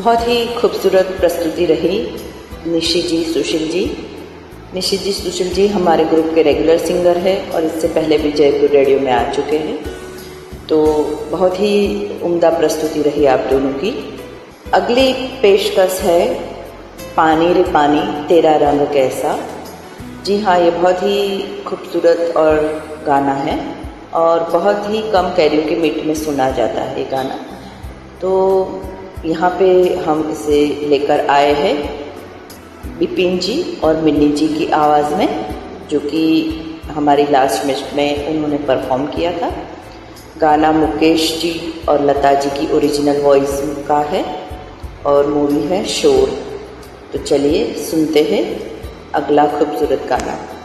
बहुत ही खूबसूरत प्रस्तुति रही निशी जी सुशील जी। निशी जी सुशील जी हमारे ग्रुप के रेगुलर सिंगर है और इससे पहले भी जयपुर रेडियो में आ चुके हैं। तो बहुत ही उम्दा प्रस्तुति रही आप दोनों की। अगली पेशकश है पानी रे पानी तेरा रंग कैसा। जी हाँ, ये बहुत ही खूबसूरत और गाना है और बहुत ही कम कैरियोके मीट में सुना जाता है ये गाना। तो यहाँ पे हम इसे लेकर आए हैं बिपिन जी और मिन्नी जी की आवाज़ में, जो कि हमारी लास्ट मैच में उन्होंने परफॉर्म किया था। गाना मुकेश जी और लता जी की ओरिजिनल वॉइस का है और मूवी है शोर। तो चलिए सुनते हैं अगला खूबसूरत गाना।